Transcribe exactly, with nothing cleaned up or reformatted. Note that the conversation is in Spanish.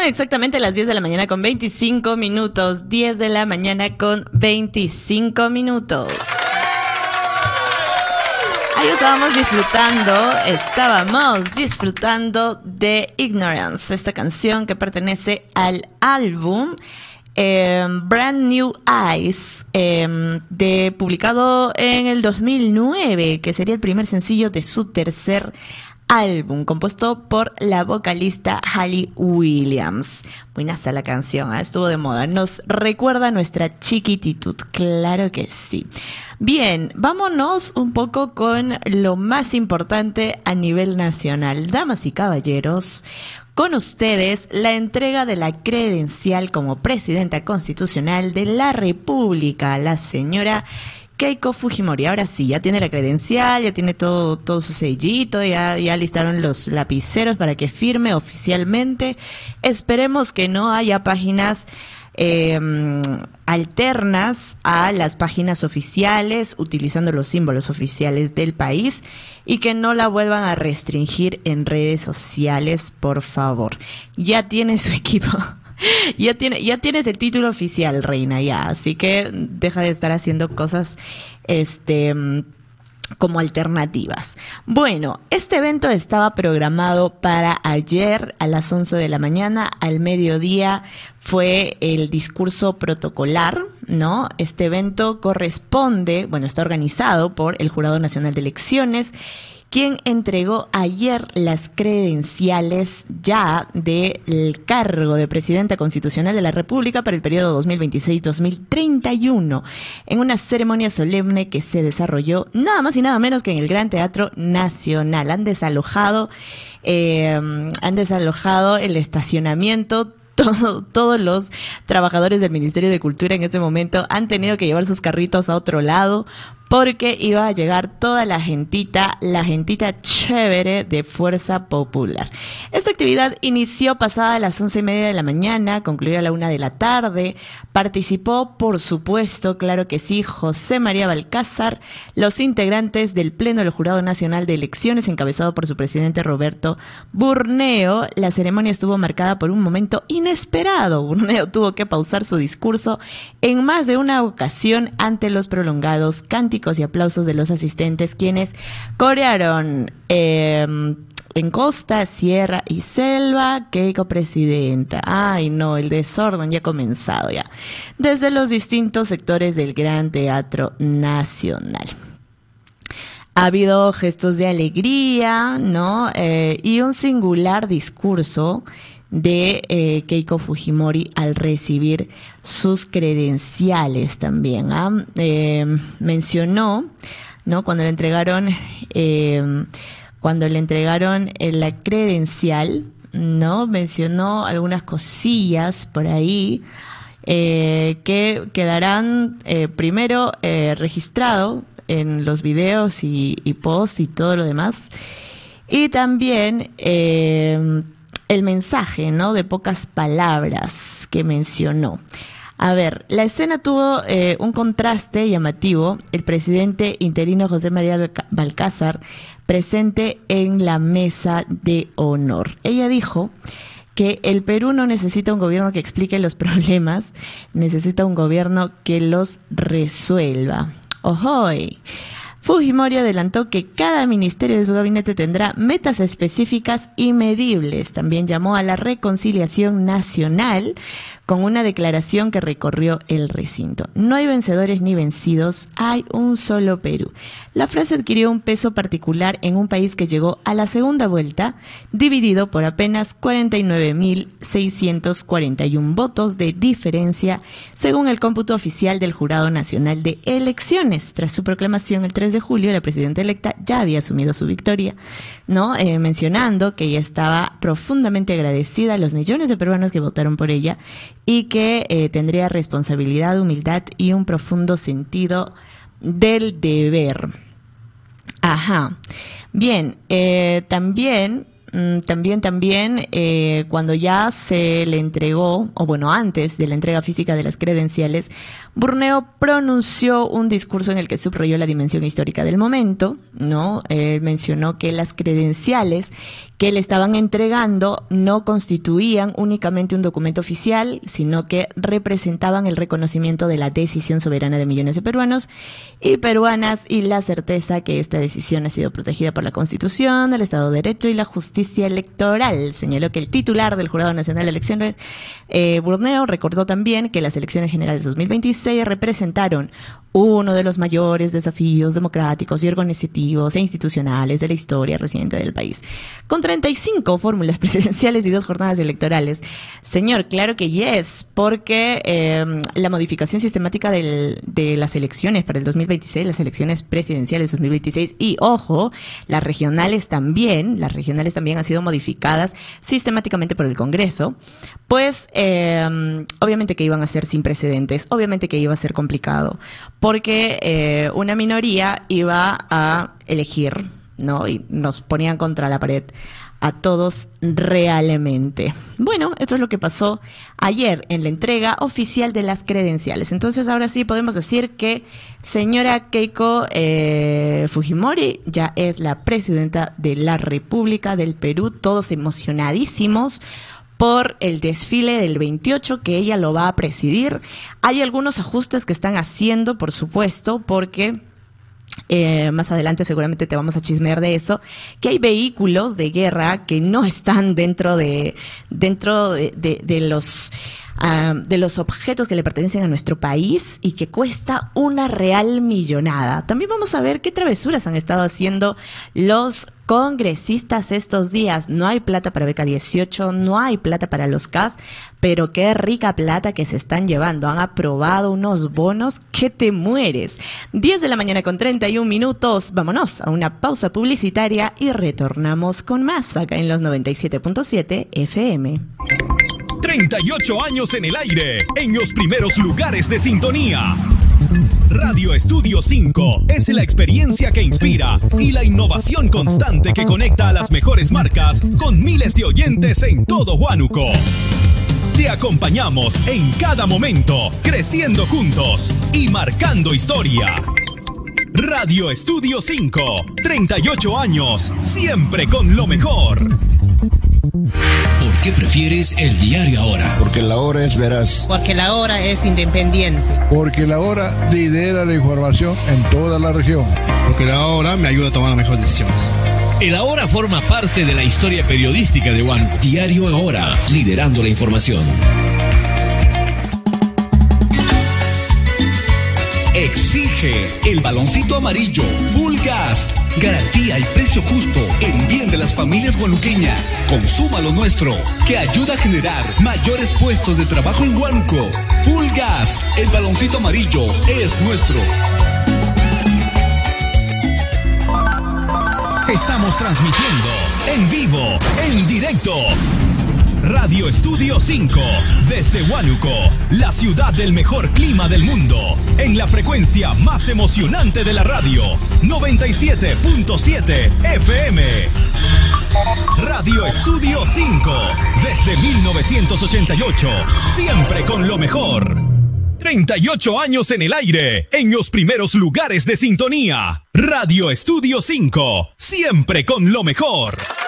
exactamente las diez de la mañana con veinticinco minutos. diez de la mañana con veinticinco minutos. Ahí estábamos disfrutando, estábamos disfrutando de Ignorance, esta canción que pertenece al álbum eh, Brand New Eyes, eh, de, publicado en el dos mil nueve, que sería el primer sencillo de su tercer álbum, compuesto por la vocalista Hayley Williams. Buenaza la canción, ¿eh? Estuvo de moda. Nos recuerda nuestra chiquititud, claro que sí. Bien, vámonos un poco con lo más importante a nivel nacional. Damas y caballeros, con ustedes la entrega de la credencial como presidenta constitucional de la República, la señora Keiko Fujimori. Ahora sí, ya tiene la credencial, ya tiene todo, todo su sellito, ya, ya listaron los lapiceros para que firme oficialmente. Esperemos que no haya páginas eh, alternas a las páginas oficiales, utilizando los símbolos oficiales del país, y que no la vuelvan a restringir en redes sociales, por favor. Ya tiene su equipo. Ya tiene, ya tienes el título oficial, reina, ya, así que deja de estar haciendo cosas este como alternativas. Bueno, este evento estaba programado para ayer a las once de la mañana, al mediodía fue el discurso protocolar, ¿no? Este evento corresponde, bueno, está organizado por el Jurado Nacional de Elecciones, quien entregó ayer las credenciales ya del cargo de Presidenta Constitucional de la República para el periodo dos mil veintiséis a dos mil treinta y uno, en una ceremonia solemne que se desarrolló nada más y nada menos que en el Gran Teatro Nacional. Han desalojado, eh, han desalojado el estacionamiento. Todo, todos los trabajadores del Ministerio de Cultura en ese momento han tenido que llevar sus carritos a otro lado porque iba a llegar toda la gentita, la gentita chévere de Fuerza Popular. Esta actividad inició pasada a las once y media de la mañana, concluyó a la una de la tarde. Participó, por supuesto, claro que sí, José María Balcázar, los integrantes del Pleno del Jurado Nacional de Elecciones, encabezado por su presidente Roberto Burneo. La ceremonia estuvo marcada por un momento inesperado. Burneo tuvo que pausar su discurso en más de una ocasión ante los prolongados cánticos y aplausos de los asistentes, quienes corearon eh, en costa, sierra y selva, Keiko presidenta. Ay no, el desorden ya ha comenzado ya, desde los distintos sectores del Gran Teatro Nacional. Ha habido gestos de alegría, ¿no? Eh, y un singular discurso de eh, Keiko Fujimori al recibir sus credenciales también. ¿ah? Eh, mencionó, ¿no? Cuando le entregaron, eh, cuando le entregaron eh, la credencial, ¿no? Mencionó algunas cosillas por ahí eh, que quedarán eh, primero eh, registrado en los videos y, y posts y todo lo demás, y también eh, el mensaje, ¿no? De pocas palabras que mencionó. A ver, la escena tuvo eh, un contraste llamativo. El presidente interino José María Balcázar presente en la mesa de honor. Ella dijo que el Perú no necesita un gobierno que explique los problemas, necesita un gobierno que los resuelva. ¡Ojoy! Fujimori adelantó que cada ministerio de su gabinete tendrá metas específicas y medibles. También llamó a la reconciliación nacional con una declaración que recorrió el recinto. No hay vencedores ni vencidos, hay un solo Perú. La frase adquirió un peso particular en un país que llegó a la segunda vuelta, dividido por apenas cuarenta y nueve mil seiscientos cuarenta y uno votos de diferencia, según el cómputo oficial del Jurado Nacional de Elecciones. Tras su proclamación el tres de julio, la presidenta electa ya había asumido su victoria, ¿no? Eh, mencionando que ella estaba profundamente agradecida a los millones de peruanos que votaron por ella y que eh, tendría responsabilidad, humildad y un profundo sentido del deber. Ajá. Bien, eh, también también, también, eh, cuando ya se le entregó, o bueno, antes de la entrega física de las credenciales, Burneo pronunció un discurso en el que subrayó la dimensión histórica del momento, ¿no? Eh, mencionó que las credenciales que le estaban entregando no constituían únicamente un documento oficial, sino que representaban el reconocimiento de la decisión soberana de millones de peruanos y peruanas y la certeza que esta decisión ha sido protegida por la Constitución, el Estado de Derecho y la justicia electoral. Señaló que el titular del Jurado Nacional de Elecciones, eh, Burneo, recordó también que las elecciones generales de dos mil veintiséis representaron uno de los mayores desafíos democráticos y organizativos e institucionales de la historia reciente del país, con treinta y cinco fórmulas presidenciales y dos jornadas electorales. Señor, claro que yes, porque eh, la modificación sistemática del, de las elecciones para el dos mil veintiséis, las elecciones presidenciales dos mil veintiséis, y ojo, las regionales también, las regionales también han sido modificadas sistemáticamente por el Congreso, pues eh, obviamente que iban a ser sin precedentes, obviamente que iba a ser complicado, porque eh, una minoría iba a elegir, ¿no? Y nos ponían contra la pared a todos realmente. Bueno, esto es lo que pasó ayer en la entrega oficial de las credenciales. Entonces, ahora sí podemos decir que señora Keiko eh, Fujimori ya es la presidenta de la República del Perú, todos emocionadísimos por el desfile del veintiocho, que ella lo va a presidir. Hay algunos ajustes que están haciendo, por supuesto, porque eh, más adelante seguramente te vamos a chismear de eso, que hay vehículos de guerra que no están dentro de dentro de, de, de los uh, de los objetos que le pertenecen a nuestro país y que cuesta una real millonada. También vamos a ver qué travesuras han estado haciendo los congresistas estos días. No hay plata para beca dieciocho, no hay plata para los C A S, pero qué rica plata que se están llevando. Han aprobado unos bonos que te mueres. diez de la mañana con treinta y un minutos. Vámonos a una pausa publicitaria y retornamos con más acá en los noventa y siete punto siete F M. treinta y ocho años en el aire, en los primeros lugares de sintonía. Radio Estudio cinco es la experiencia que inspira y la innovación constante que conecta a las mejores marcas con miles de oyentes en todo Huánuco. Te acompañamos en cada momento, creciendo juntos y marcando historia. Radio Estudio cinco, treinta y ocho años, siempre con lo mejor. ¿Por qué prefieres el diario Ahora? Porque la hora es veraz. Porque la hora es independiente. Porque la hora lidera la información en toda la región. Porque la hora me ayuda a tomar las mejores decisiones. El Ahora forma parte de la historia periodística de Huánuco. Diario Ahora, liderando la información. Exige el baloncito amarillo Full Gas. Garantía y precio justo en bien de las familias huanuqueñas. Consuma lo nuestro, que ayuda a generar mayores puestos de trabajo en Huánuco. Full Gas, el baloncito amarillo es nuestro. Estamos transmitiendo en vivo, en directo. Radio Estudio cinco, desde Huánuco, la ciudad del mejor clima del mundo, en la frecuencia más emocionante de la radio, noventa y siete punto siete F M. Radio Estudio cinco, desde mil novecientos ochenta y ocho, siempre con lo mejor. treinta y ocho años en el aire, en los primeros lugares de sintonía. Radio Estudio cinco, siempre con lo mejor.